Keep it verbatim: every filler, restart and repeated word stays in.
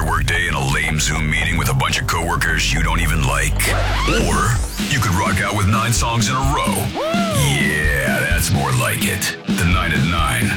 workday in a lame Zoom meeting with a bunch of coworkers you don't even like. Or you could rock out with nine songs in a row. Yeah, that's more like it. The nine at nine.